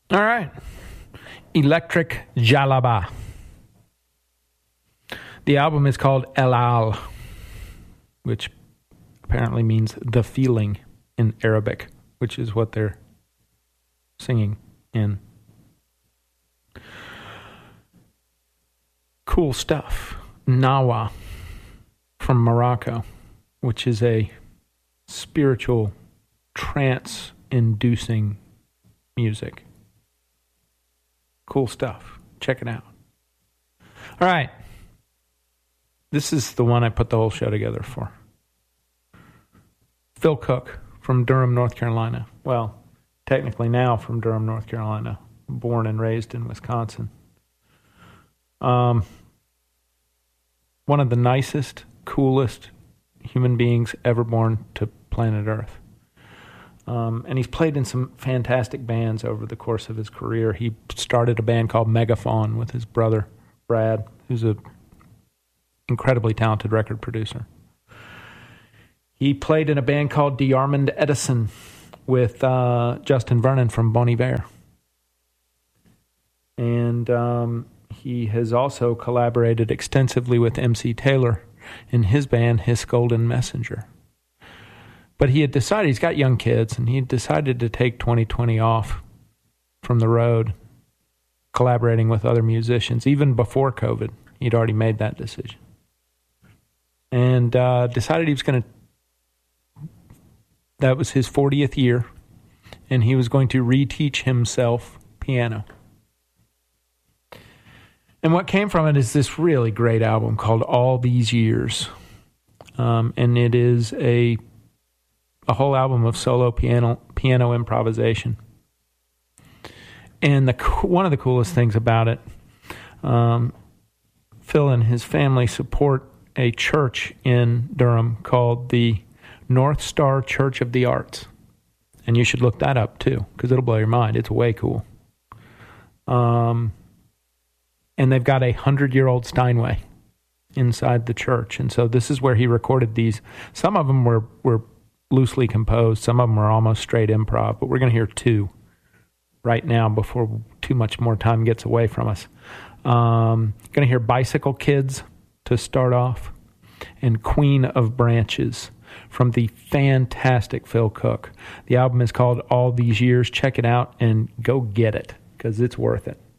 All right. Electric Jalaba. The album is called El Al, which apparently means the feeling in Arabic, which is what they're singing in. Cool stuff. Nawa from Morocco, which is a spiritual, trance-inducing music. Cool stuff. Check it out. All right. This is the one I put the whole show together for. Phil Cook from Durham, North Carolina. Well, technically now from Durham, North Carolina. Born and raised in Wisconsin. One of the nicest, coolest human beings ever born to planet Earth. And he's played in some fantastic bands over the course of his career. He started a band called Megafaun with his brother, Brad, who's an incredibly talented record producer. He played in a band called DeArmond Edison with Justin Vernon from Bon Iver. And he has also collaborated extensively with MC Taylor in his band, His Golden Messenger. But he had decided, he's got young kids, and he had decided to take 2020 off from the road, collaborating with other musicians. Even before COVID, he'd already made that decision. And decided he was going to, that was his 40th year, and he was going to reteach himself piano. And what came from it is this really great album called All These Years. And it is a whole album of solo piano improvisation. And one of the coolest things about it, Phil and his family support a church in Durham called the North Star Church of the Arts. And you should look that up too, because it'll blow your mind. It's way cool. And they've got a 100-year-old Steinway inside the church. And so this is where he recorded these. Some of them were loosely composed. Some of them were almost straight improv. But we're going to hear two right now before too much more time gets away from us. Going to hear Bicycle Kids to start off, and Queen of Branches from the fantastic Phil Cook. The album is called All These Years. Check it out and go get it, because it's worth it.